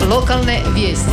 Lokalne vijesti.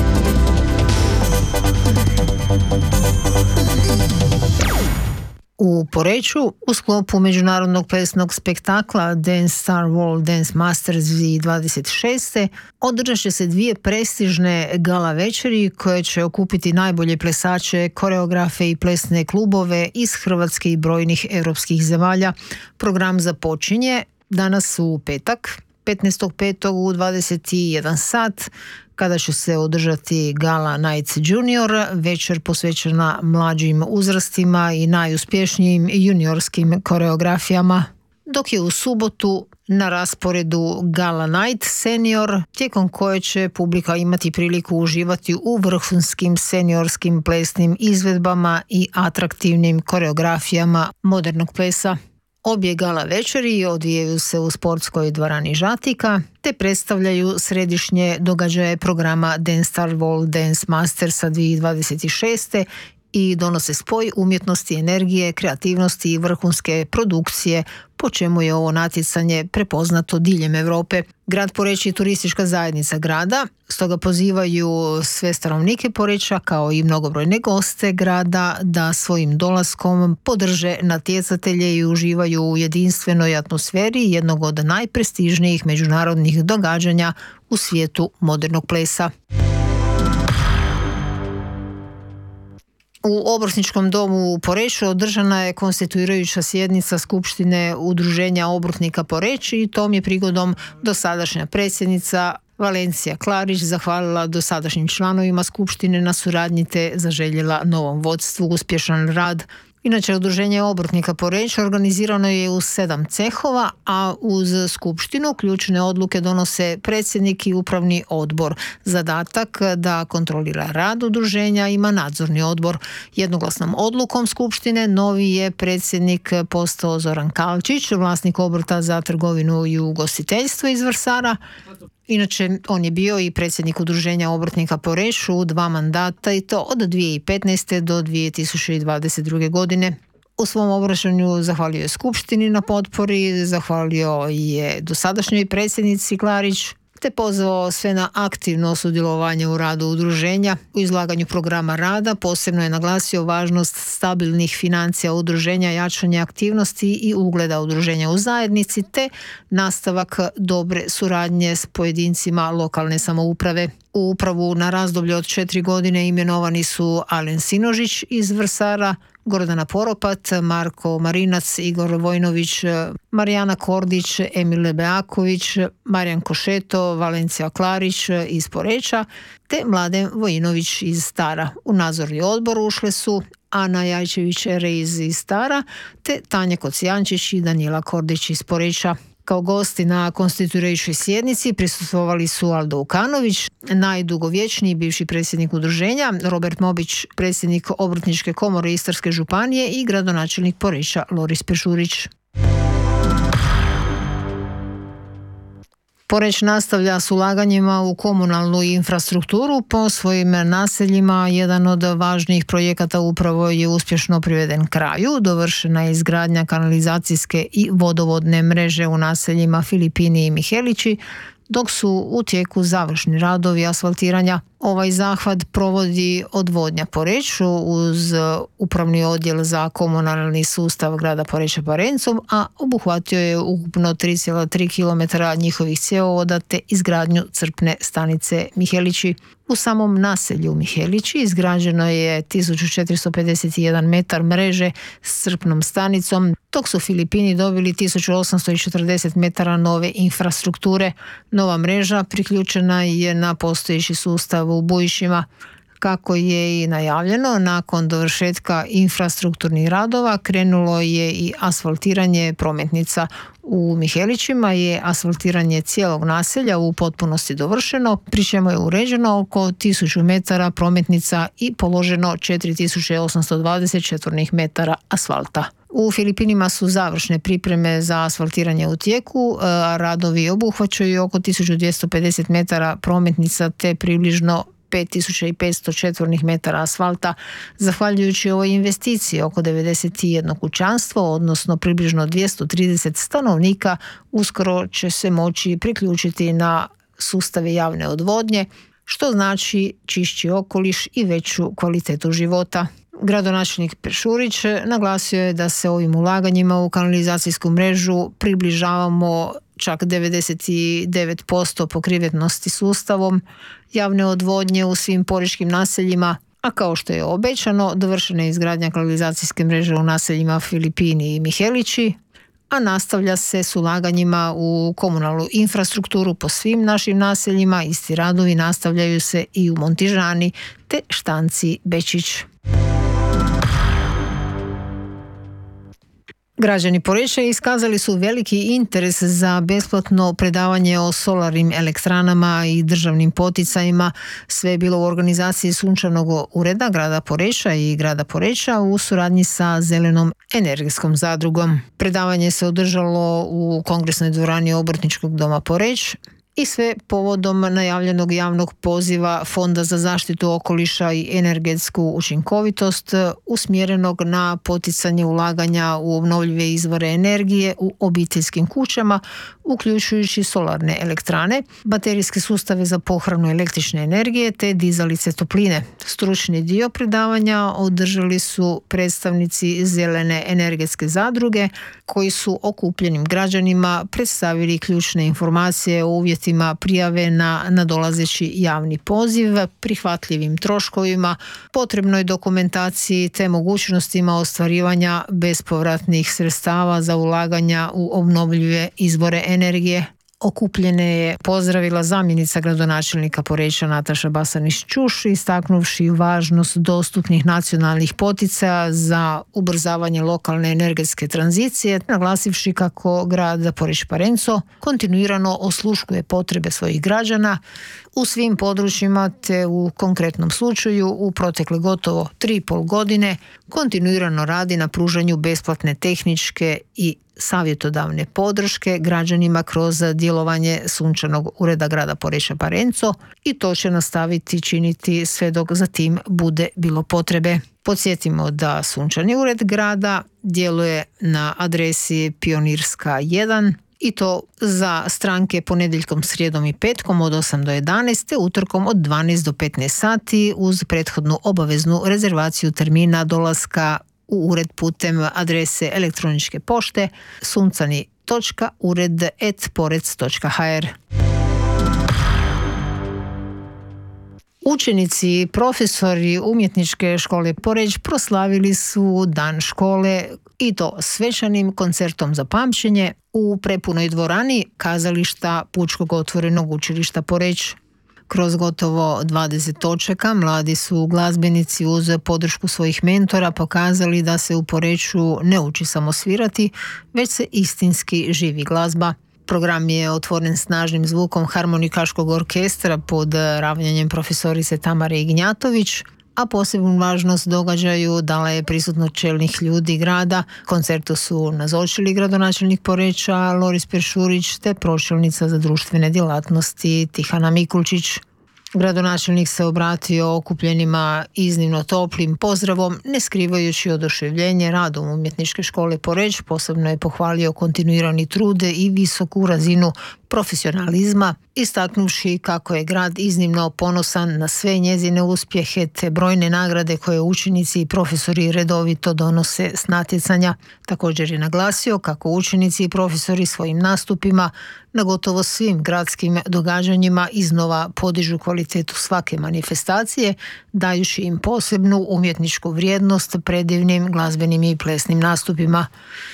U Poreču u sklopu međunarodnog plesnog spektakla Dance Star World Dance Masters 2026. održat će se 2 prestižne gala večeri koje će okupiti najbolje plesače, koreografe i plesne klubove iz Hrvatske i brojnih europskih zemalja. Program započinje danas u petak, 15.5. u 21 sat, kada će se održati Gala Nights Junior, večer posvećena mlađim uzrastima i najuspješnijim juniorskim koreografijama, dok je u subotu na rasporedu Gala Night Senior, tijekom koje će publika imati priliku uživati u vrhunskim seniorskim plesnim izvedbama i atraktivnim koreografijama modernog plesa. Obje gala večeri odvijaju se u sportskoj dvorani Žatika te predstavljaju središnje događaje programa Dance Star World Dance Mastersa 2026. i donose spoj umjetnosti, energije, kreativnosti i vrhunske produkcije, po čemu je ovo natjecanje prepoznato diljem Europe. Grad Poreč je turistička zajednica grada, stoga pozivaju sve stanovnike Poreča kao i mnogobrojne goste grada da svojim dolaskom podrže natjecatelje i uživaju u jedinstvenoj atmosferi jednog od najprestižnijih međunarodnih događanja u svijetu modernog plesa. U Obrtničkom domu u Poreču održana je konstituirajuća sjednica Skupštine Udruženja obrtnika Poreč i tom je prigodom dosadašnja predsjednica Valencija Klarić zahvalila dosadašnjim članovima Skupštine na suradnji te zaželjela novom vodstvu uspješan rad. Inače, Udruženje obrtnika Poreč organizirano je u 7 cehova, a uz skupštinu ključne odluke donose predsjednik i upravni odbor. Zadatak da kontrolira rad udruženja ima nadzorni odbor. Jednoglasnom odlukom skupštine novi je predsjednik postao Zoran Kalčić, vlasnik obrta za trgovinu i ugostiteljstvo iz Vrsara. Inače, on je bio i predsjednik Udruženja obrtnika Poreč u 2 mandata i to od 2015. do 2022. godine. U svom obraćanju zahvalio je Skupštini na potpori, zahvalio je dosadašnjoj predsjednici Klarić, te pozvao sve na aktivno sudjelovanje u radu udruženja. U izlaganju programa rada posebno je naglasio važnost stabilnih financija udruženja, jačanje aktivnosti i ugleda udruženja u zajednici, te nastavak dobre suradnje s pojedincima lokalne samouprave. U upravu na razdoblje od 4 godine imenovani su Alen Sinožić iz Vrsara, Gordana Poropat, Marko Marinac, Igor Vojnović, Marijana Kordić, Emile Beaković, Marijan Košeto, Valencija Klarić iz Poreča te Mladen Vojinović iz Stara. U nadzorni odbor ušle su Ana Jajčević-Reiz iz Stara te Tanja Kocijančić i Danijela Kordić iz Poreča. Kao gosti na konstituirajućoj sjednici prisustvovali su Aldo Ukanović, najdugovječniji bivši predsjednik udruženja, Robert Mobić, predsjednik Obrtničke komore Istarske županije i gradonačelnik Poreča Loris Pešurić. Poreč nastavlja s ulaganjima u komunalnu infrastrukturu po svojim naseljima. Jedan od važnijih projekata upravo je uspješno priveden kraju. Dovršena je izgradnja kanalizacijske i vodovodne mreže u naseljima Filipini i Mihelići, dok su u tijeku završni radovi asfaltiranja. Ovaj zahvat provodi Odvodnja Poreču uz upravni odjel za komunalni sustav grada Poreča Parencom, a obuhvatio je ukupno 3,3 km njihovih cjevovoda te izgradnju crpne stanice Mihelići. U samom naselju Mihelići izgrađeno je 1451 metar mreže s crpnom stanicom, dok su Filipini dobili 1840 metara nove infrastrukture. Nova mreža priključena je na postojeći sustav u Bujišima. Kako je i najavljeno, nakon dovršetka infrastrukturnih radova krenulo je i asfaltiranje prometnica. U Mihelićima je asfaltiranje cijelog naselja u potpunosti dovršeno, pri čemu je uređeno oko 1000 metara prometnica i položeno 4820 četvornih metara asfalta. U Filipinima su završne pripreme za asfaltiranje u tijeku, a radovi obuhvaćaju oko 1250 metara prometnica te približno 5500 četvornih metara asfalta. Zahvaljujući ovoj investiciji, oko 91 kućanstvo, odnosno približno 230 stanovnika, uskoro će se moći priključiti na sustave javne odvodnje, što znači čišći okoliš i veću kvalitetu života. Gradonačelnik Peršurić naglasio je da se ovim ulaganjima u kanalizacijsku mrežu približavamo čak 99% pokrivenosti sustavom javne odvodnje u svim porečkim naseljima, a kao što je obećano, dovršena je izgradnja kanalizacijske mreže u naseljima Filipini i Mihelići, a nastavlja se s ulaganjima u komunalnu infrastrukturu po svim našim naseljima. Isti radovi nastavljaju se i u Montižani te Štanci Bečić. Građani Poreča iskazali su veliki interes za besplatno predavanje o solarnim elektranama i državnim poticajima. Sve je bilo u organizaciji Sunčanog ureda grada Poreča i grada Poreča u suradnji sa Zelenom energetskom zadrugom. Predavanje se održalo u kongresnoj dvorani Obrtničkog doma Poreć i sve povodom najavljenog javnog poziva Fonda za zaštitu okoliša i energetsku učinkovitost usmjerenog na poticanje ulaganja u obnovljive izvore energije u obiteljskim kućama, uključujući solarne elektrane, baterijske sustave za pohranu električne energije te dizalice topline. Stručni dio predavanja održali su predstavnici Zelene energetske zadruge koji su okupljenim građanima predstavili ključne informacije o uvjetima prijave na nadolazeći javni poziv, prihvatljivim troškovima, potrebnoj dokumentaciji te mogućnostima ostvarivanja bespovratnih sredstava za ulaganja u obnovljive izvore energije. Okupljene je pozdravila zamjenica gradonačelnika Poreča Nataša Basanić-Čuš, istaknuvši važnost dostupnih nacionalnih poticaja za ubrzavanje lokalne energetske tranzicije, naglasivši kako grad Poreć-Parenco kontinuirano osluškuje potrebe svojih građana u svim područjima te u konkretnom slučaju u protekle gotovo 3,5 godine kontinuirano radi na pružanju besplatne tehničke i savjetodavne podrške građanima kroz djelovanje Sunčanog ureda grada Poreča-Parenco i to će nastaviti činiti sve dok za tim bude bilo potrebe. Podsjetimo da Sunčani ured grada djeluje na adresi Pionirska 1 i to za stranke ponedjeljkom, srijedom i petkom od 8 do 11 te utorkom od 12 do 15 sati uz prethodnu obaveznu rezervaciju termina dolaska u ured putem adrese elektroničke pošte suncani.ured@porec.hr. Učenici i profesori Umjetničke škole Poreč proslavili su Dan škole i to svečanim koncertom za pamćenje u prepunoj dvorani kazališta Pučkog otvorenog učilišta Poreč. Kroz gotovo 20 točaka mladi su glazbenici uz podršku svojih mentora pokazali da se u Poreču ne uči samo svirati, već se istinski živi glazba. Program je otvoren snažnim zvukom harmonikaškog orkestra pod ravnjanjem profesorice Tamare Ignjatović, a posebnu važnost događaju dala je prisutnost čelnih ljudi grada. Koncertu su nazočili gradonačelnik Poreča Loris Peršurić te pročelnica za društvene djelatnosti Tihana Mikulčić. Gradonačelnik se obratio okupljenima iznimno toplim pozdravom, ne skrivajući oduševljenje radom Umjetničke škole Poreč. Posebno je pohvalio kontinuirani trud i visoku razinu profesionalizma, istaknuvši kako je grad iznimno ponosan na sve njezine uspjehe te brojne nagrade koje učenici i profesori redovito donose s natjecanja. Također je naglasio kako učenici i profesori svojim nastupima na gotovo svim gradskim događanjima iznova podižu kvalitetu svake manifestacije, dajući im posebnu umjetničku vrijednost predivnim glazbenim i plesnim nastupima.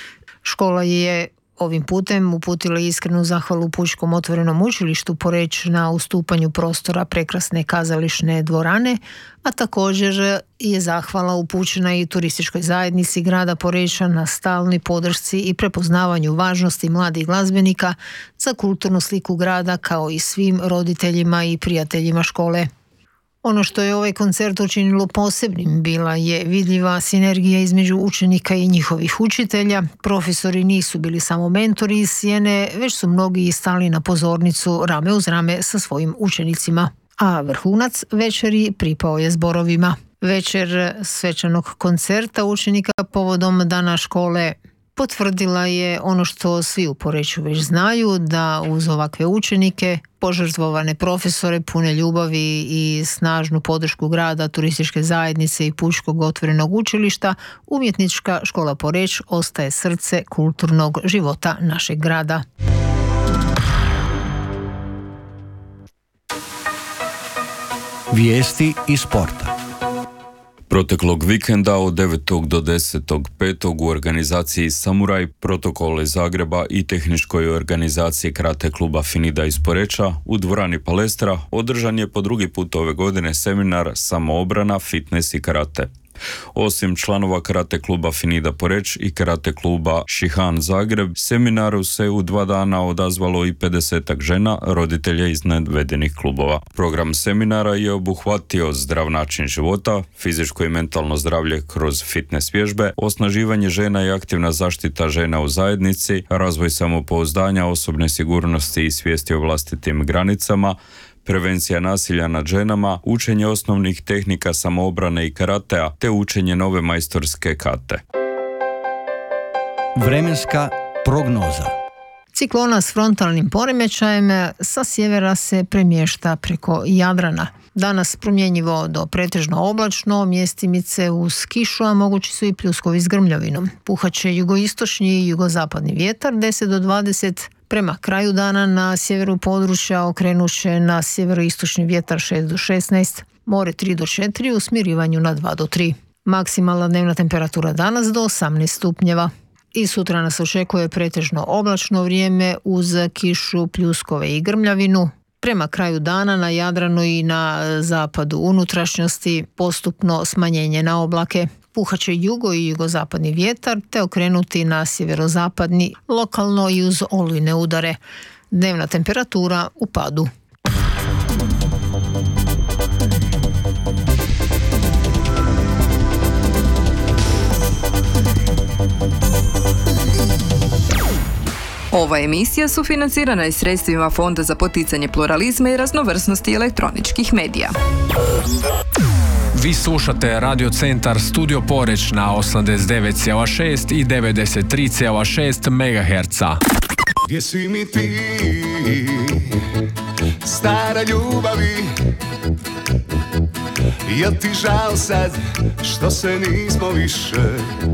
Škola je ovim putem uputila iskrenu zahvalu Pučkom otvorenom učilištu Poreč na ustupanju prostora prekrasne kazališne dvorane, a također je zahvala upućena i turističkoj zajednici grada Poreča na stalnoj podršci i prepoznavanju važnosti mladih glazbenika za kulturnu sliku grada, kao i svim roditeljima i prijateljima škole. Ono što je ovaj koncert učinilo posebnim bila je vidljiva sinergija između učenika i njihovih učitelja. Profesori nisu bili samo mentori iz sjene, već su mnogi stali na pozornicu rame uz rame sa svojim učenicima. A vrhunac večeri pripao je zborovima. Večer svečanog koncerta učenika povodom Dana škole potvrdila je ono što svi u Poreču već znaju, da uz ovakve učenike, požrtvovane profesore, pune ljubavi i snažnu podršku grada, turističke zajednice i Pučkog otvorenog učilišta, Umjetnička škola Poreč ostaje srce kulturnog života našeg grada. Vijesti iz sporta. Proteklog vikenda od 9. do 10.5. u organizaciji Samuraj, Protokole Zagreba i tehničkoj organizaciji karate kluba Finida iz Poreča u dvorani Palestra održan je po drugi put ove godine seminar Samoobrana, fitness i karate. Osim članova karate kluba Finida Poreč i karate kluba Šihan Zagreb, seminaru se u 2 dana odazvalo i 50 žena, roditelja iz navedenih klubova. Program seminara je obuhvatio zdrav način života, fizičko i mentalno zdravlje kroz fitness vježbe, osnaživanje žena i aktivna zaštita žena u zajednici, razvoj samopouzdanja, osobne sigurnosti i svijesti o vlastitim granicama, prevencija nasilja nad ženama, učenje osnovnih tehnika samoobrane i karatea, te učenje nove majstorske kate. Vremenska prognoza. Ciklona s frontalnim poremećajem sa sjevera se premješta preko Jadrana. Danas promjenjivo do pretežno oblačno, mjestimice uz kišu, a mogući su i pljuskovi s grmljavinom. Puhaće jugoistočni i jugozapadni vjetar 10 do 20. Prema kraju dana na sjeveru područja okrenut će na sjeveroistočni vjetar 6 do 16, more 3 do 4, u smirivanju na 2 do 3. Maksimalna dnevna temperatura danas do 18 stupnjeva. I sutra nas očekuje pretežno oblačno vrijeme uz kišu, pljuskove i grmljavinu. Prema kraju dana na Jadranu i na zapadu unutrašnjosti postupno smanjenje na oblake. Puhaće jugo i jugozapadni vjetar te okrenuti na sjeverozapadni, lokalno i uz olujne udare. Dnevna temperatura u padu. Ova emisija sufinancirana je sredstvima Fonda za poticanje pluralizma i raznovrsnosti elektroničkih medija. Vi slušate Radio Centar Studio Poreč na 89,6 i 93,6 MHz. Gdje si mi ti, stara ljubavi? Jel ti žao sad što se nismo više